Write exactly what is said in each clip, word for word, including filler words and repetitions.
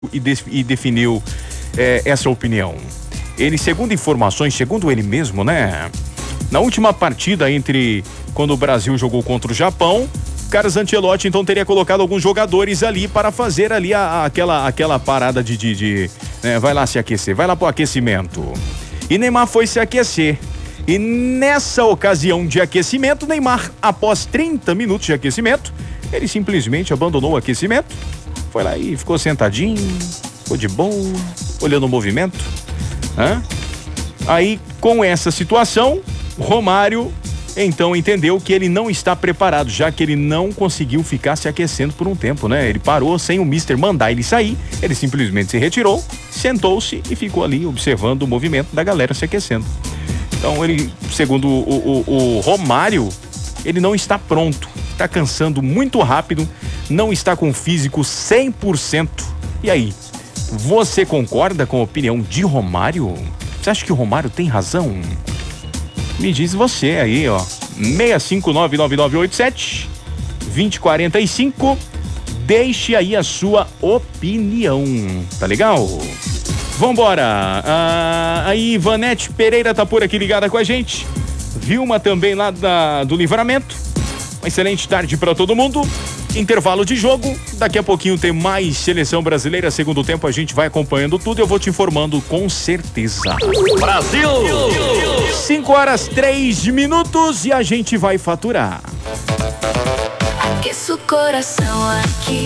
e, de, e definiu é, essa opinião. Ele, segundo informações, segundo ele mesmo, né? Na última partida entre quando o Brasil jogou contra o Japão, Carlos Ancelotti então teria colocado alguns jogadores ali para fazer ali a, a, aquela, aquela parada de, de, de né, vai lá se aquecer, vai lá pro aquecimento. E Neymar foi se aquecer. E nessa ocasião de aquecimento, Neymar, após trinta minutos de aquecimento, ele simplesmente abandonou o aquecimento, foi lá e ficou sentadinho, ficou de boa, olhando o movimento. Hã? Aí, com essa situação, Romário então entendeu que ele não está preparado, já que ele não conseguiu ficar se aquecendo por um tempo, né? Ele parou sem o mister mandar ele sair, ele simplesmente se retirou, sentou-se e ficou ali observando o movimento da galera se aquecendo. Então ele, segundo o, o, o Romário, ele não está pronto, está cansando muito rápido, não está com o físico cem por cento. E aí, você concorda com a opinião de Romário? Você acha que o Romário tem razão? Me diz você aí, ó. seis cinco nove nove nove oito sete dois zero quatro cinco. Deixe aí a sua opinião. Tá legal? Vambora. Ah, aí, Ivanete Pereira tá por aqui ligada com a gente. Vilma também lá da, do Livramento. Uma excelente tarde para todo mundo. Intervalo de jogo. Daqui a pouquinho tem mais seleção brasileira. Segundo tempo a gente vai acompanhando tudo e eu vou te informando com certeza. Brasil! cinco horas três minutos e a gente vai faturar. Aqueça o coração aqui.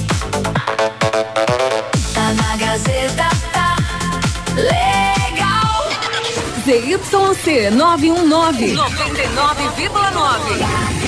Tá na Gazeta, tá legal. Z Y C nove um nove, noventa e nove vírgula nove.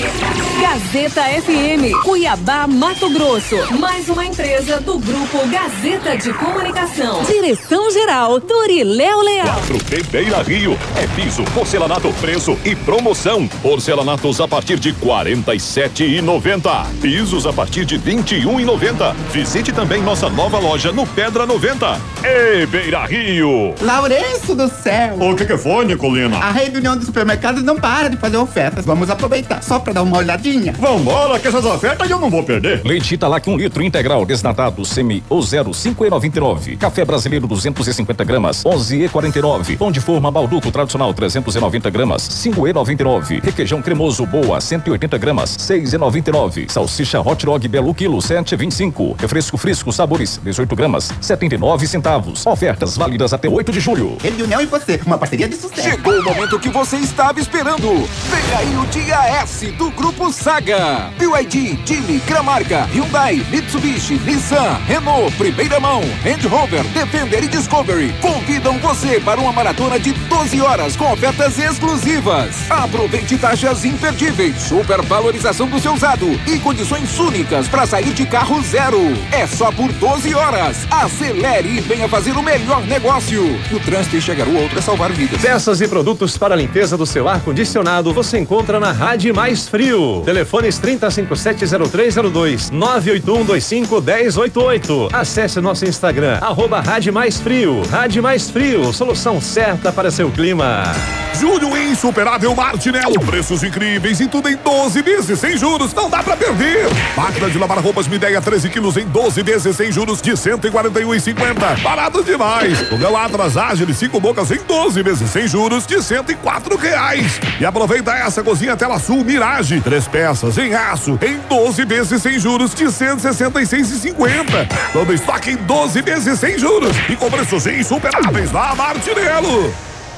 Gazeta F M, Cuiabá, Mato Grosso. Mais uma empresa do Grupo Gazeta de Comunicação. Direção-geral, Doriléo Leal. quatro B Beira Rio. É piso, porcelanato, preço e promoção. Porcelanatos a partir de quarenta e sete reais e noventa centavos. Pisos a partir de vinte e um reais e noventa centavos. Visite também nossa nova loja no Pedra noventa. Ei, Beira Rio. Lourenço do céu. O que que foi, Nicolina? A rede União dos Supermercados não para de fazer ofertas. Vamos aproveitar só pra dar uma olhadinha. Vambora, que essas ofertas eu não vou perder. Leite Italac um litro integral desnatado semi ou zero cinco e noventa e nove. Café brasileiro duzentos e cinquenta gramas onze e quarenta e nove. Pão de forma Balduco tradicional trezentos e noventa gramas cinco e noventa e nove. Requeijão cremoso Boa cento e oitenta gramas seis e noventa e nove. Salsicha Hot Dog Belo quilo sete e vinte e cinco. Refresco Frisco Sabores dezoito gramas setenta e nove centavos. Ofertas válidas até oito de julho. Rede União e você, uma parceria de sucesso. Chegou o momento que você estava esperando. Vem aí o dia S do Grupo Saga. B Y D, Jimmy, Gramarca, Hyundai, Mitsubishi, Nissan, Renault, primeira mão, Land Rover, Defender e Discovery convidam você para uma maratona de doze horas com ofertas exclusivas. Aproveite taxas imperdíveis, supervalorização do seu usado e condições únicas para sair de carro zero. É só por doze horas. Acelere e venha fazer o melhor negócio. No trânsito enxergar o outro é salvar vidas. Peças e produtos para a limpeza do seu ar-condicionado você encontra na Rádio Mais Frio. Telefones trinta, cinquenta e sete, zero três zero dois, nove oito um dois cinco, um zero oito oito. Acesse nosso Instagram, arroba Rádio Mais Frio. Rádio Mais Frio, solução certa para seu clima. Julho insuperável Martinello. Preços incríveis e tudo em doze vezes sem juros. Não dá pra perder. Máquina de lavar roupas Midea treze quilos em doze vezes sem juros de cento e quarenta e um reais e cinquenta centavos. Barato demais. Fogão Atlas Ágil cinco bocas em doze vezes sem juros de cento e quatro reais. E aproveita essa cozinha Tela Sul Mirage. Três peças em aço em doze vezes sem juros de cento e sessenta e seis reais e cinquenta centavos. Todo estoque em doze vezes sem juros e com preços insuperáveis na Martinello.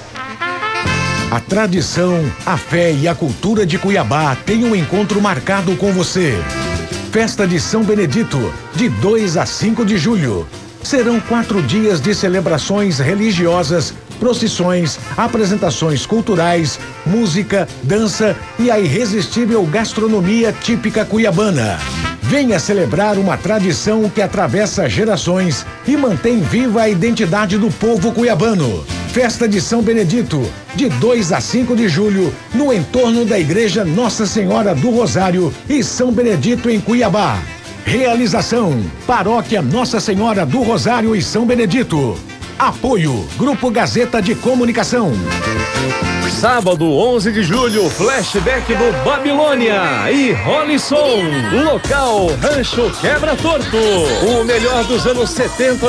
A tradição, a fé e a cultura de Cuiabá tem um encontro marcado com você. Festa de São Benedito, de dois a cinco de julho. Serão quatro dias de celebrações religiosas, procissões, apresentações culturais, música, dança e a irresistível gastronomia típica cuiabana. Venha celebrar uma tradição que atravessa gerações e mantém viva a identidade do povo cuiabano. Festa de São Benedito, de dois a cinco de julho, no entorno da Igreja Nossa Senhora do Rosário e São Benedito em Cuiabá. Realização: Paróquia Nossa Senhora do Rosário e São Benedito. Apoio Grupo Gazeta de Comunicação. Sábado, onze de julho, flashback do Babilônia e Rolisson. Local Rancho Quebra Torto. O melhor dos anos setenta.